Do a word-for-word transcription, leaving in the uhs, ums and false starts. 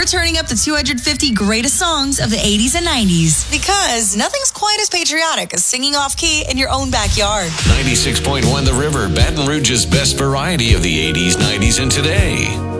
we're turning up the two hundred fifty greatest songs of the eighties and nineties. Because nothing's quite as patriotic as singing off-key in your own backyard. ninety-six point one The River, Baton Rouge's best variety of the eighties, nineties, and today.